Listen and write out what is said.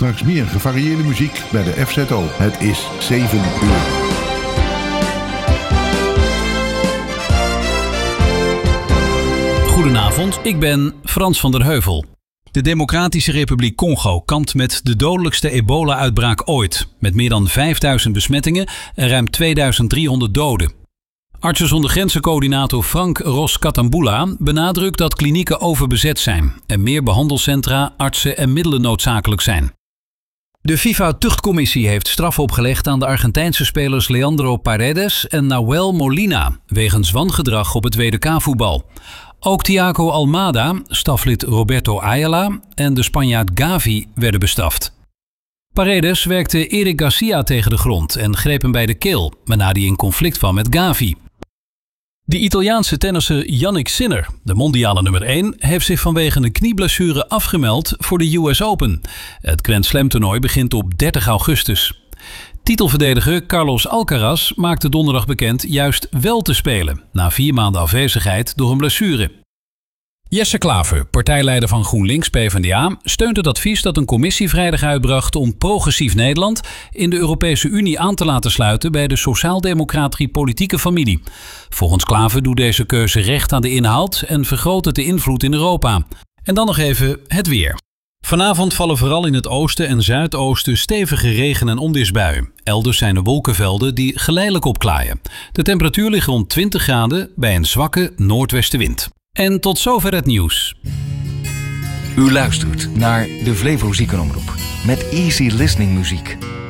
Straks meer gevarieerde muziek bij de FZO. Het is 7 uur. Goedenavond, ik ben Frans van der Heuvel. De Democratische Republiek Congo kampt met de dodelijkste ebola-uitbraak ooit. Met meer dan 5000 besmettingen en ruim 2300 doden. Artsen zonder Grenzen-coördinator Frank Ros-Katambula benadrukt dat klinieken overbezet zijn en meer behandelcentra, artsen en middelen noodzakelijk zijn. De FIFA-tuchtcommissie heeft straf opgelegd aan de Argentijnse spelers Leandro Paredes en Nahuel Molina wegens wangedrag op het WK-voetbal. Ook Thiago Almada, staflid Roberto Ayala en de Spanjaard Gavi werden bestraft. Paredes werkte Eric Garcia tegen de grond en greep hem bij de keel, waarna hij in conflict kwam met Gavi. De Italiaanse tennisser Jannik Sinner, de mondiale nummer 1, heeft zich vanwege een knieblessure afgemeld voor de US Open. Het Grand Slam toernooi begint op 30 augustus. Titelverdediger Carlos Alcaraz maakte donderdag bekend juist wel te spelen, na 4 maanden afwezigheid door een blessure. Jesse Klaver, partijleider van GroenLinks PvdA, steunt het advies dat een commissie vrijdag uitbracht om progressief Nederland in de Europese Unie aan te laten sluiten bij de sociaal-democratische politieke familie. Volgens Klaver doet deze keuze recht aan de inhoud en vergroot het de invloed in Europa. En dan nog even het weer. Vanavond vallen vooral in het oosten en zuidoosten stevige regen- en onweersbuien. Elders zijn er wolkenvelden die geleidelijk opklaaien. De temperatuur ligt rond 20 graden bij een zwakke noordwestenwind. En tot zover het nieuws. U luistert naar de Flevo Ziekenomroep met easy listening muziek.